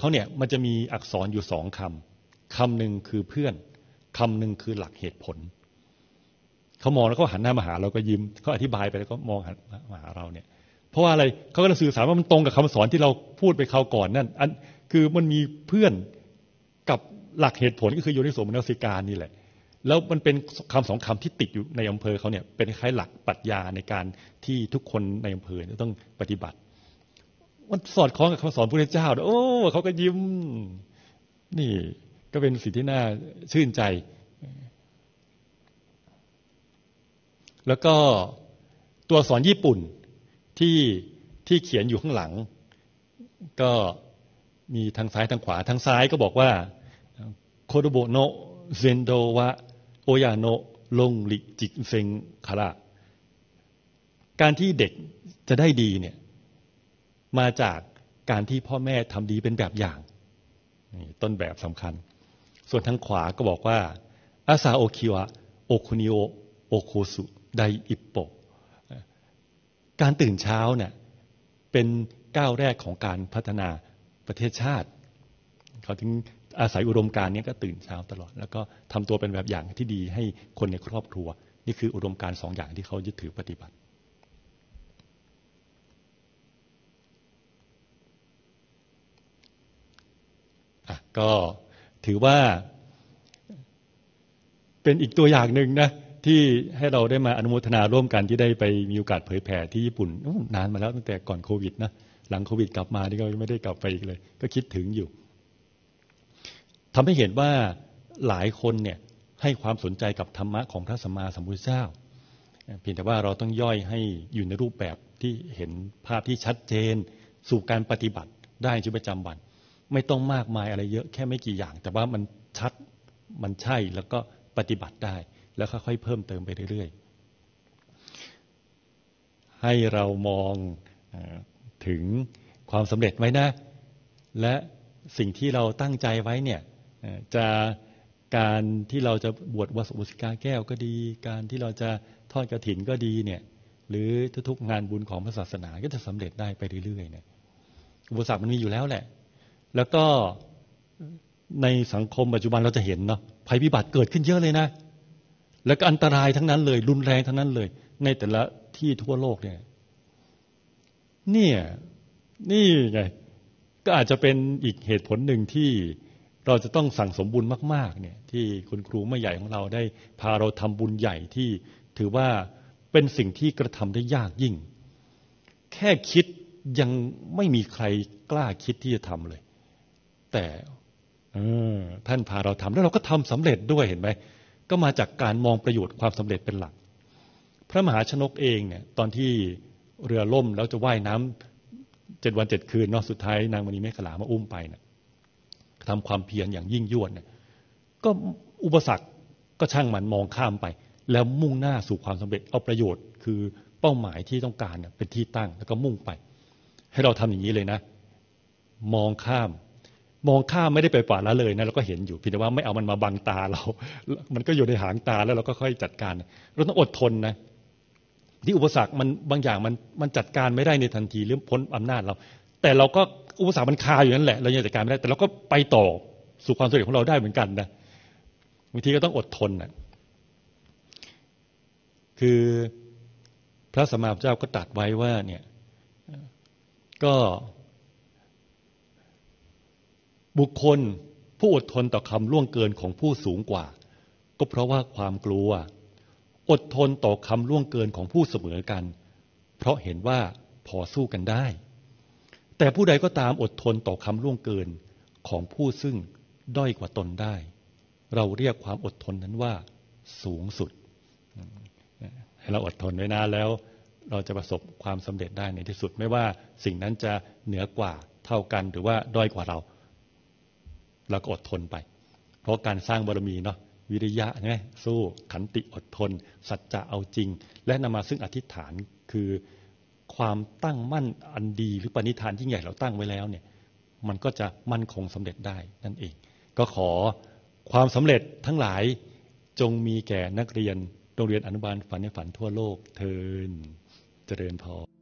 เขาเนี่ยมันจะมีอักษรอยู่2 คำ คำหนึ่งคือเพื่อนคำหนึ่งคือหลักเหตุผลเขามองแล้วเขาหันหน้ามาหาเราก็ยิ้มเขาอธิบายไปแล้วก็มองหันมาหาเราเนี่ยเพราะว่าอะไรเขาก็จะสื่อสารว่ามันตรงกับคำสอนที่เราพูดไปคราวก่อนนั่นคือมันมีเพื่อนกับหลักเหตุผลก็คือโยนิโสมนสิการนี่แหละแล้วมันเป็น2 คำที่ติดอยู่ในอำเภอเขาเนี่ยเป็นคล้ายหลักปรัชญาในการที่ทุกคนในอำเภอจะต้องปฏิบัติมันสอดคล้องกับคำสอนพระพุทธเจ้าโอ้เขาก็ยิ้มนี่ก็เป็นสิ่งที่น่าชื่นใจแล้วก็ตัวอักษรญี่ปุ่นที่เขียนอยู่ข้างหลังก็มีทางซ้ายทางขวาทางซ้ายก็บอกว่าโคโดโบโนะเซนโดวะโอยาโนะลงริจิเซงคาระการที่เด็กจะได้ดีเนี่ยมาจากการที่พ่อแม่ทำดีเป็นแบบอย่างนี่ต้นแบบสำคัญส่วนทางขวาก็บอกว่าอาซาโอคิวะโอคุนิโอโอโคสุไดอิปโปการตื่นเช้าเนี่ยเป็นก้าวแรกของการพัฒนาประเทศชาติเขาถึงอาศัยอุดมการณ์นี้ก็ตื่นเช้าตลอดแล้วก็ทำตัวเป็นแบบอย่างที่ดีให้คนในครอบครัวนี่คืออุดมการณ์2 อย่างที่เขายึดถือปฏิบัติก็ถือว่าเป็นอีกตัวอย่างหนึ่งนะที่ให้เราได้มาอนุโมทนาร่วมกันที่ได้ไปมีโอกาสเผยแผ่ที่ญี่ปุ่นนานมาแล้วตั้งแต่ก่อนโควิดนะหลังโควิดกลับมานี่ก็ไม่ได้กลับไปอีกเลยก็คิดถึงอยู่ทำให้เห็นว่าหลายคนเนี่ยให้ความสนใจกับธรรมะของพระสัมมาสัมพุทธเจ้าเพียงแต่ว่าเราต้องย่อยให้อยู่ในรูปแบบที่เห็นภาพที่ชัดเจนสู่การปฏิบัติได้ในชีวิตประจำวันไม่ต้องมากมายอะไรเยอะแค่ไม่กี่อย่างแต่ว่ามันชัดมันใช่แล้วก็ปฏิบัติได้แล้วค่อยๆเพิ่มเติมไปเรื่อยๆให้เรามองถึงความสำเร็จไว้นะและสิ่งที่เราตั้งใจไว้เนี่ยจะการที่เราจะบวชอุบาสิกาแก้วก็ดีการที่เราจะทอดกฐินก็ดีเนี่ยหรือทุกๆงานบุญของพระศาสนาก็จะสำเร็จได้ไปเรื่อยๆเนี่ยอุปสรรคมันมีอยู่แล้วแหละแล้วก็ในสังคมปัจจุบันเราจะเห็นเนาะภัยพิบัติเกิดขึ้นเยอะเลยนะแล้วก็อันตรายทั้งนั้นเลยรุนแรงทั้งนั้นเลยในแต่ละที่ทั่วโลกเนี่ยนี่ไงก็อาจจะเป็นอีกเหตุผลหนึ่งที่เราจะต้องสั่งสมบุญมากๆเนี่ยที่คุณครูแม่ใหญ่ของเราได้พาเราทำบุญใหญ่ที่ถือว่าเป็นสิ่งที่กระทำได้ยากยิ่งแค่คิดยังไม่มีใครกล้าคิดที่จะทำเลยแต่ท่านพาเราทำแล้วเราก็ทำสำเร็จด้วยเห็นไหมก็มาจากการมองประโยชน์ความสำเร็จเป็นหลักพระมหาชนกเองเนี่ยตอนที่เรือล่มแล้วจะว่ายน้ำ7 วัน 7 คืนเนาะสุดท้ายนางมณีเมขลามาอุ้มไปเนี่ยทำความเพียรอย่างยิ่งยวดเนี่ยก็อุปสรรคก็ช่างมันมองข้ามไปแล้วมุ่งหน้าสู่ความสำเร็จเอาประโยชน์คือเป้าหมายที่ต้องการเป็นที่ตั้งแล้วก็มุ่งไปให้เราทำอย่างนี้เลยนะมองข้ามไม่ได้ไปปล่อยละเลยนะเราก็เห็นอยู่เพียงแต่ว่าไม่เอามันมาบังตาเรามันก็อยู่ในหางตาแล้วเราก็ค่อยจัดการเราต้องอดทนนะที่อุปสรรคมันบางอย่างมันจัดการไม่ได้ในทันทีหรือพ้นอำนาจเราแต่เราก็อุปสรรคมันคาอยู่นั่นแหละเรายังจัดการไม่ได้แต่เราก็ไปต่อสู่ความสำเร็จของเราได้เหมือนกันนะบางทีก็ต้องอดทนนะคือพระสัมมาสัมพุทธเจ้าก็ตรัสไว้ว่าเนี่ยก็บุคคลผู้อดทนต่อคำล่วงเกินของผู้สูงกว่าก็เพราะว่าความกลัวอดทนต่อคำล่วงเกินของผู้เสมอกันเพราะเห็นว่าพอสู้กันได้แต่ผู้ใดก็ตามอดทนต่อคำล่วงเกินของผู้ซึ่งด้อยกว่าตนได้เราเรียกความอดทนนั้นว่าสูงสุดให้เราอดทนไว้นะแล้วเราจะประสบความสำเร็จได้ในที่สุดไม่ว่าสิ่งนั้นจะเหนือกว่าเท่ากันหรือว่าด้อยกว่าเราก็อดทนไปเพราะการสร้างบารมีเนาะวิริยะใช่ไหมสู้ขันติอดทนสัจจะเอาจริงและนำมาซึ่งอธิษฐานคือความตั้งมั่นอันดีหรือปณิธานยิ่งใหญ่เราตั้งไว้แล้วเนี่ยมันก็จะมั่นคงสำเร็จได้นั่นเองก็ขอความสำเร็จทั้งหลายจงมีแก่นักเรียนโรงเรียนอนุบาลฝันในฝันทั่วโลกเทอญเจริญพร